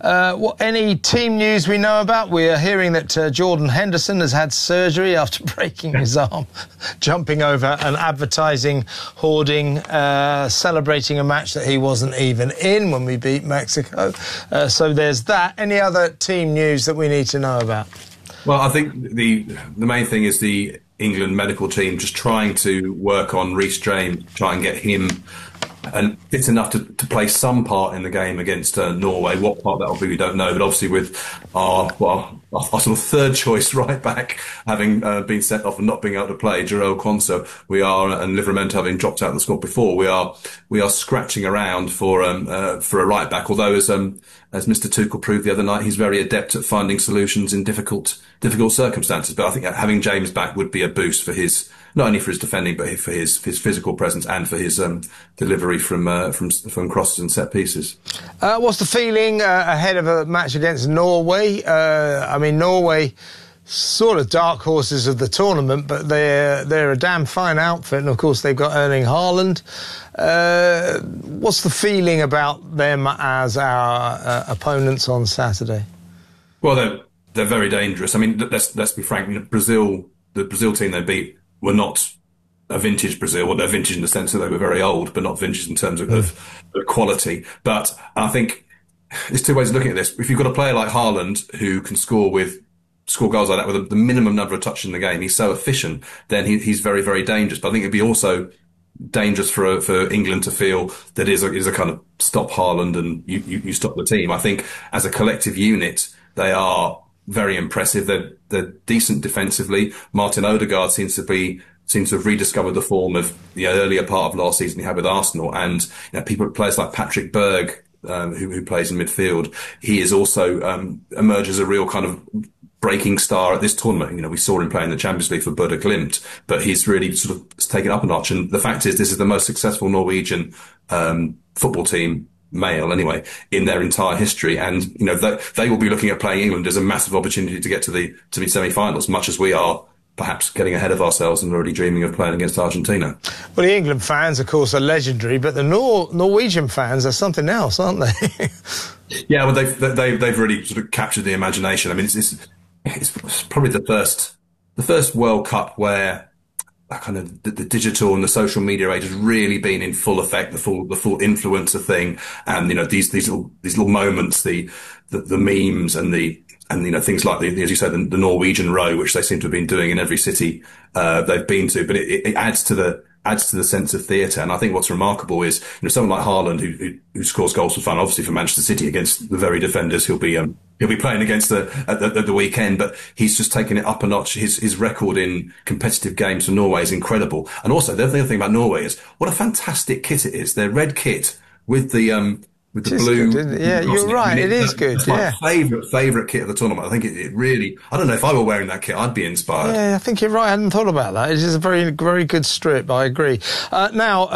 Any team news we know about? We are hearing that Jordan Henderson has had surgery after breaking his arm, jumping over an advertising hoarding, celebrating a match that he wasn't even in when we beat Mexico. So there's that. Any other team news that we need to know about? Well, I think the main thing is the England medical team just trying to work on Reece James, try and get him and fit enough to play some part in the game against Norway. What part that will be, we don't know. But obviously, with our sort of third choice right back having been sent off and not being able to play, Jarell Quansah, and Livramento having dropped out of the squad before, we are scratching around for a right back. Although, as Mr. Tuchel proved the other night, he's very adept at finding solutions in difficult circumstances. But I think having James back would be a boost for his, not only for his defending, but for his physical presence and for his delivery from crosses and set pieces. What's the feeling ahead of a match against Norway? Norway, sort of dark horses of the tournament, but they're a damn fine outfit, and of course they've got Erling Haaland. What's the feeling about them as our opponents on Saturday? Well, they're very dangerous. I mean, let's be frank. Brazil, the Brazil team they beat, were not a vintage Brazil. Well, they're vintage in the sense that they were very old, but not vintage in terms of quality. But I think there's two ways of looking at this. If you've got a player like Haaland who can score goals like that with the minimum number of touches in the game, he's so efficient, then he's very, very dangerous. But I think it'd be also dangerous for England to feel that is a kind of stop Haaland and you stop the team. I think as a collective unit, they are very impressive. They're decent defensively. Martin Odegaard seems to have rediscovered the form of the earlier part of last season he had with Arsenal, and players like Patrick Berg, who plays in midfield, he is also emerges a real kind of breaking star at this tournament. We saw him play in the Champions League for Bodø Glimt, but he's really sort of taken up a notch. And the fact is, this is the most successful Norwegian football team, male anyway, in their entire history. And they will be looking at playing England as a massive opportunity to get to the semi-finals, much as we are perhaps getting ahead of ourselves and already dreaming of playing against Argentina. Well, the England fans, of course, are legendary, but the Norwegian fans are something else, aren't they? Yeah, well, they've really sort of captured the imagination. I mean, it's probably the first World Cup where kind of the digital and the social media age has really been in full effect, the full influencer thing, and these little moments, the memes and things like as you said, the Norwegian row, which they seem to have been doing in every city they've been to, but it adds to the sense of theatre. And I think what's remarkable is someone like Haaland who scores goals for fun, obviously for Manchester City against the very defenders he'll be playing against at the weekend, but he's just taken it up a notch. His record in competitive games for Norway is incredible. And also the other thing about Norway is what a fantastic kit it is. Their red kit with the blue. Good, yeah, you're right. It is good. It's my favourite kit of the tournament. I think it really. I don't know if I were wearing that kit, I'd be inspired. Yeah, I think you're right. I hadn't thought about that. It is a very, very good strip. I agree. Now,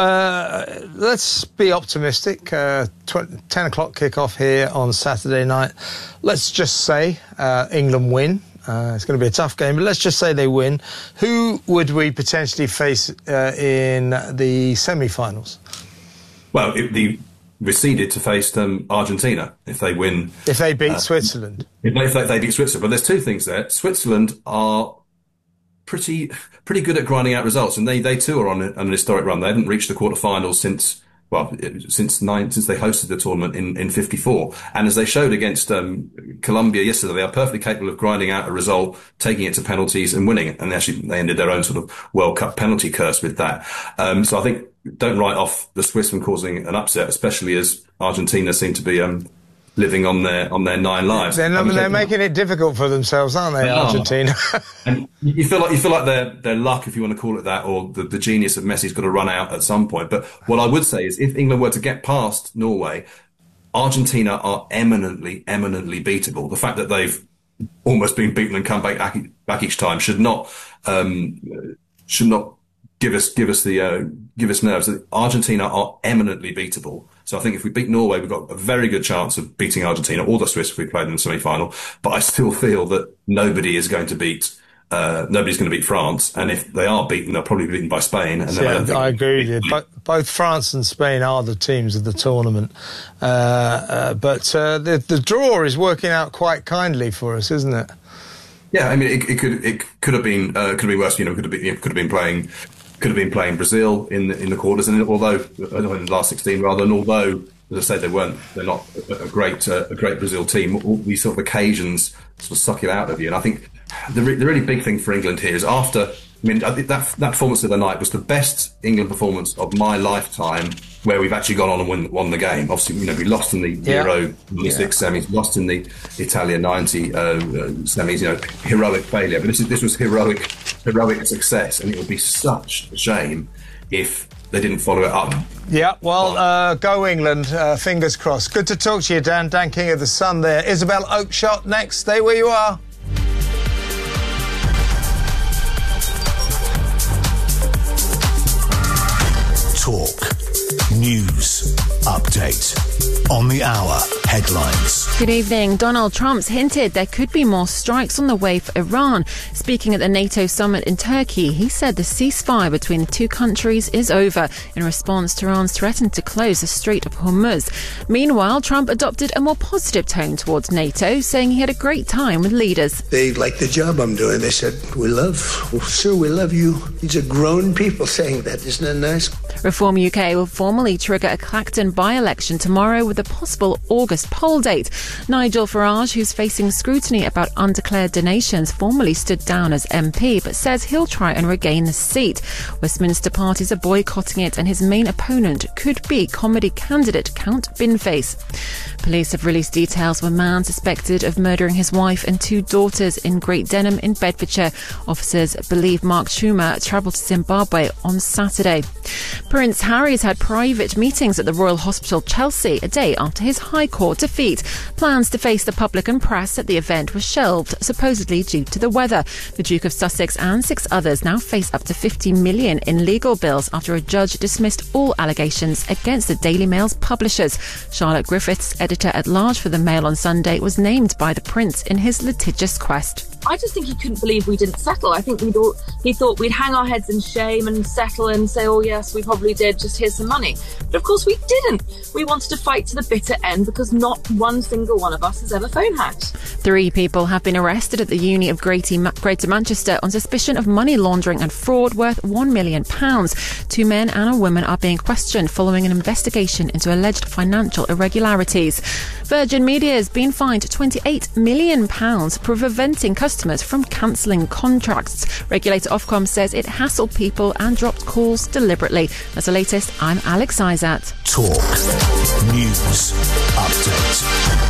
let's be optimistic. 10 o'clock kickoff here on Saturday night. Let's just say England win. It's going to be a tough game, but let's just say they win. Who would we potentially face in the semi-finals? Well, we're seeded to face Argentina if they win. If they beat Switzerland. If they beat Switzerland. But there's two things there. Switzerland are pretty good at grinding out results, and they too are on an historic run. They haven't reached the quarterfinals since since they hosted the tournament in 54. And as they showed against Colombia yesterday, they are perfectly capable of grinding out a result, taking it to penalties and winning it. And they ended their own sort of World Cup penalty curse with that. So I think don't write off the Swiss from causing an upset, especially as Argentina seem to be living on their 9 lives. They're making it difficult for themselves, aren't they, Argentina? And you feel like their luck, if you want to call it that, or the genius of Messi's got to run out at some point. But what I would say is, if England were to get past Norway, Argentina are eminently beatable. The fact that they've almost been beaten and come back each time should not give us nerves. Argentina are eminently beatable. So I think if we beat Norway, we've got a very good chance of beating Argentina or the Swiss if we played in the semi-final. But I still feel that nobody's going to beat France. And if they are beaten, they'll probably be beaten by Spain. And I agree with you. Both France and Spain are the teams of the tournament. But the draw is working out quite kindly for us, isn't it? Yeah, I mean, it could have been worse. Could have been playing Brazil in the quarters, and although in the last 16 rather, and although, as I say, they're not a great Brazil team, these sort of occasions sort of suck it out of you. And I think the really big thing for England here is I think that performance of the night was the best England performance of my lifetime, where we've actually gone on and won the game. Obviously, we lost in the Euro 96 semis, lost in the Italia 90 semis. Heroic failure, but this was heroic success, and it would be such a shame if they didn't follow it up. Yeah, well, go England. Fingers crossed. Good to talk to you, Dan. Dan King of the Sun there. Isabel Oakeshott next. Stay where you are. Talk. News. Update. On the hour. Headlines. Good evening. Donald Trump's hinted there could be more strikes on the way for Iran. Speaking at the NATO summit in Turkey, he said the ceasefire between the two countries is over. In response, Tehran's threatened to close the Strait of Hormuz. Meanwhile, Trump adopted a more positive tone towards NATO, saying he had a great time with leaders. They liked the job I'm doing. They said, we love you. These are grown people saying that. Isn't that nice? Reform UK will formally trigger a Clacton by-election tomorrow with a possible August poll date. Nigel Farage, who's facing scrutiny about undeclared donations, formally stood down as MP, but says he'll try and regain the seat. Westminster parties are boycotting it, and his main opponent could be comedy candidate Count Binface. Police have released details of a man suspected of murdering his wife and 2 daughters in Great Denham in Bedfordshire. Officers believe Mark Schumer travelled to Zimbabwe on Saturday. Prince Harry's had private meetings at the Royal Hospital Chelsea a day after his High Court defeat. Plans to face the public and press at the event were shelved, supposedly due to the weather. The Duke of Sussex and 6 others now face up to $50 million in legal bills after a judge dismissed all allegations against the Daily Mail's publishers. Charlotte Griffiths, editor-at-large for the Mail on Sunday, was named by the Prince in his litigious quest. I just think he couldn't believe we didn't settle. I think he thought we'd hang our heads in shame and settle and say, oh yes, we probably did, just here's some money. But of course we didn't. We wanted to fight to the bitter end because not one single one of us has ever phone hacked. 3 people have been arrested at the Uni of Greater Manchester on suspicion of money laundering and fraud worth £1 million. 2 men and a woman are being questioned following an investigation into alleged financial irregularities. Virgin Media has been fined £28 million for preventing customers from cancelling contracts. Regulator Ofcom says it hassled people and dropped calls deliberately. That's the latest. I'm Alex Izat. Talk. News. Update.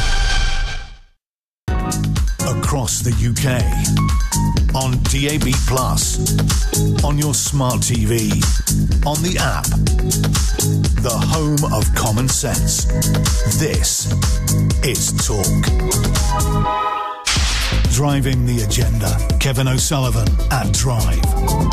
Across the UK. On DAB+. On your smart TV. On the app. The home of common sense. This is Talk. Driving the agenda. Kevin O'Sullivan at Drive.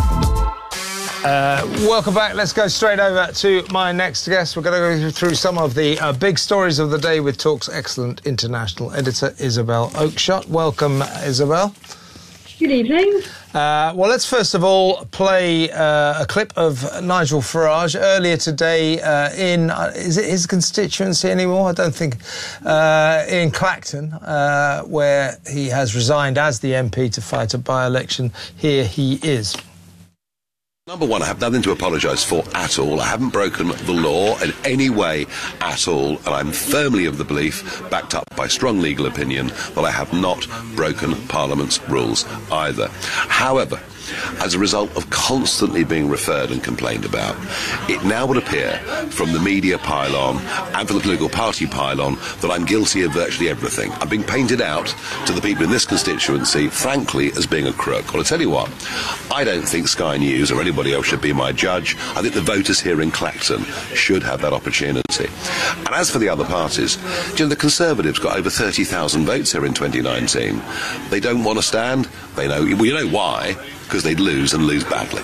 Welcome back. Let's go straight over to my next guest. We're going to go through some of the big stories of the day with Talk's excellent international editor, Isabel Oakeshott. Welcome, Isabel. Good evening. Well, let's first of all play a clip of Nigel Farage earlier today in, is it his constituency anymore? I don't think, in Clacton, where he has resigned as the MP to fight a by-election. Here he is. Number one, I have nothing to apologise for at all. I haven't broken the law in any way at all, and I'm firmly of the belief, backed up by strong legal opinion, that I have not broken Parliament's rules either. However, as a result of constantly being referred and complained about, it now would appear from the media pylon and from the political party pylon that I'm guilty of virtually everything. I'm being painted out to the people in this constituency, frankly, as being a crook. Well, I tell you what, I don't think Sky News or anybody else should be my judge. I think the voters here in Clacton should have that opportunity. And as for the other parties, the Conservatives got over 30,000 votes here in 2019. They don't want to stand. They know, well, you know why? Because they'd lose and lose badly.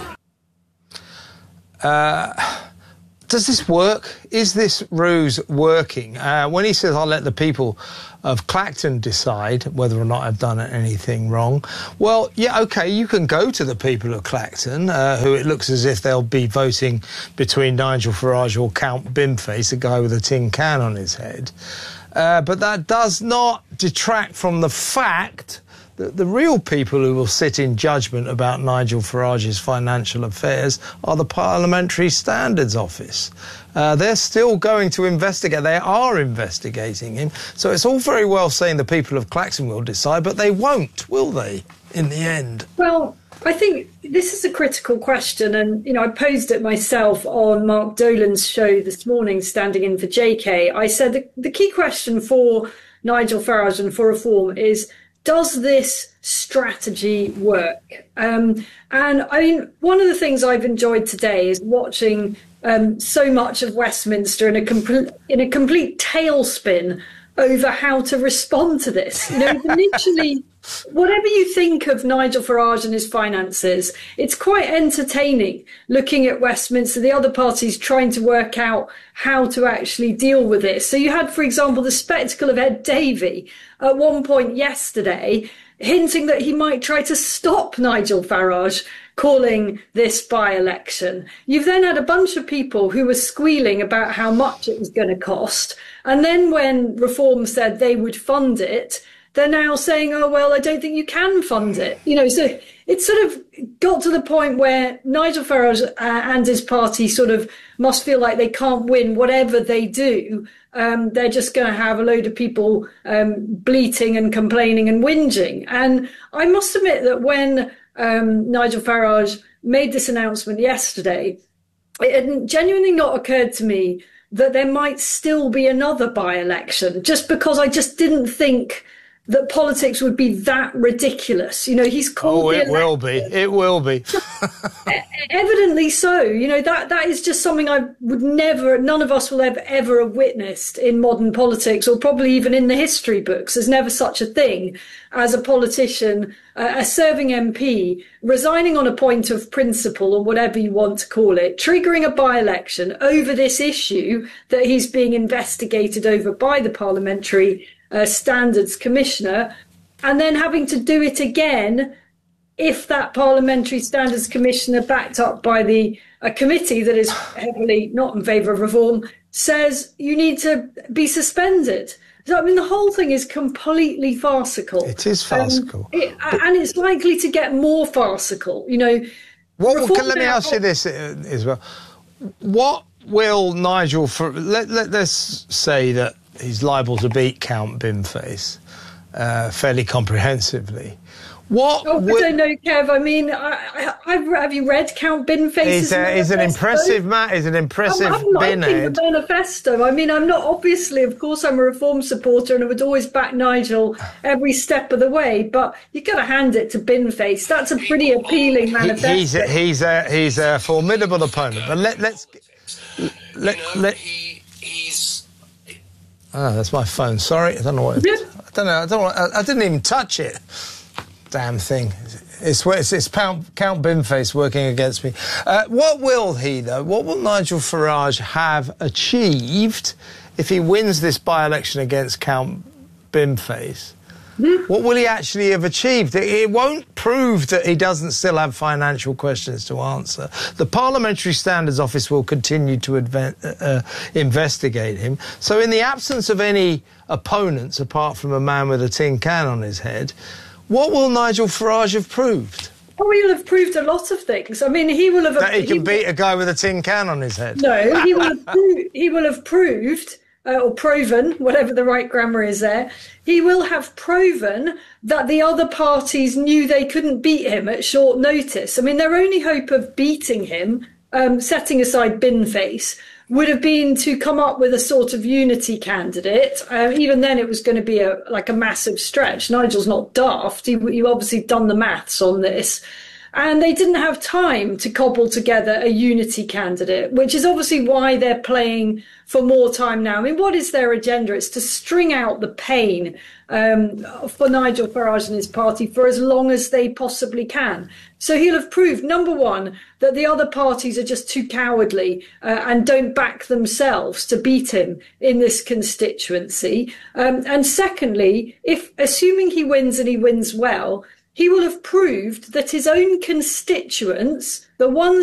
Does this work? Is this ruse working? When he says, I'll let the people of Clacton decide whether or not I've done anything wrong, well, yeah, OK, you can go to the people of Clacton, who it looks as if they'll be voting between Nigel Farage or Count Bimface, a guy with a tin can on his head. But that does not detract from the fact that the real people who will sit in judgment about Nigel Farage's financial affairs are the Parliamentary Standards Office. They're still going to investigate. They are investigating him. So it's all very well saying the people of Clacton will decide, but they won't, will they, in the end? Well, I think this is a critical question, and, I posed it myself on Mark Dolan's show this morning, standing in for JK. I said the key question for Nigel Farage and for Reform is, does this strategy work? And I mean, one of the things I've enjoyed today is watching so much of Westminster in a complete tailspin over how to respond to this. Literally, whatever you think of Nigel Farage and his finances, it's quite entertaining looking at Westminster, the other parties trying to work out how to actually deal with this. So you had, for example, the spectacle of Ed Davey at one point yesterday hinting that he might try to stop Nigel Farage calling this by-election. You've then had a bunch of people who were squealing about how much it was going to cost. And then when Reform said they would fund it, they're now saying, oh, well, I don't think you can fund it. So it's sort of got to the point where Nigel Farage and his party sort of must feel like they can't win whatever they do. They're just going to have a load of people bleating and complaining and whinging. And I must admit that when Nigel Farage made this announcement yesterday, it had genuinely not occurred to me that there might still be another by-election, just because I just didn't think that politics would be that ridiculous. He's called... Oh, it will be. It will be. Evidently so. That is just something I would never, none of us will ever have witnessed in modern politics, or probably even in the history books. There's never such a thing as a politician, a serving MP, resigning on a point of principle, or whatever you want to call it, triggering a by-election over this issue that he's being investigated over by the Parliamentary Standards Commissioner, and then having to do it again if that Parliamentary Standards Commissioner, backed up by a committee that is heavily not in favour of reform, says you need to be suspended. So, I mean, the whole thing is completely farcical. It is farcical. And it's likely to get more farcical. Let me ask you this as well. What will Nigel... Let's say that he's liable to beat Count Bimface fairly comprehensively. I don't know, Kev. I mean, have you read Count Bimface's manifesto? He's an impressive man. He's an impressive binhead. The manifesto. I mean, I'm not, obviously, of course, I'm a Reform supporter and I would always back Nigel every step of the way, but you've got to hand it to Bimface. That's a pretty appealing manifesto. He's a formidable opponent. But that's my phone. Sorry, I don't know what. I didn't even touch it. Damn thing! It's Count Bimface working against me. What will he though? What will Nigel Farage have achieved if he wins this by-election against Count Bimface? What will he actually have achieved? It won't prove that he doesn't still have financial questions to answer. The Parliamentary Standards Office will continue to investigate him. So in the absence of any opponents, apart from a man with a tin can on his head, what will Nigel Farage have proved? Oh, he'll have proved a lot of things. I mean, he will have... That he can beat a guy with a tin can on his head. No, he will have proved, or proven, whatever the right grammar is there, he will have proven that the other parties knew they couldn't beat him at short notice. I mean, their only hope of beating him, setting aside Binface, would have been to come up with a sort of unity candidate. Even then, it was going to be a massive stretch. Nigel's not daft. He obviously done the maths on this. And they didn't have time to cobble together a unity candidate, which is obviously why they're playing for more time now. I mean, what is their agenda? It's to string out the pain for Nigel Farage and his party for as long as they possibly can. So he'll have proved, number one, that the other parties are just too cowardly and don't back themselves to beat him in this constituency. And secondly, assuming he wins and he wins well, he will have proved that his own constituents, the ones